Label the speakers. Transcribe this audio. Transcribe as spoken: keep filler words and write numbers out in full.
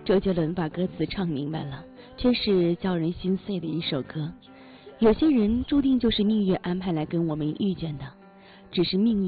Speaker 1: 周杰伦把歌词唱明白了，却是叫人心碎的一首歌。有些人注定就是命运安排来跟我们遇见的，只是命运